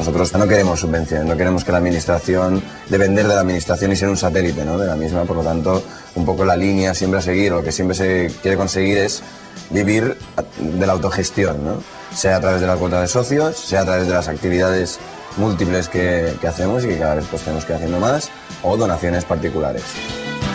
nosotros no queremos subvenciones, no queremos que la administración, depender de la administración y ser un satélite, ¿no?, de la misma. Por lo tanto, un poco la línea siempre a seguir, lo que siempre se quiere conseguir es vivir de la autogestión, ¿no?, sea a través de la cuota de socios, sea a través de las actividades múltiples que hacemos y que cada vez pues tenemos que ir haciendo más, o donaciones particulares.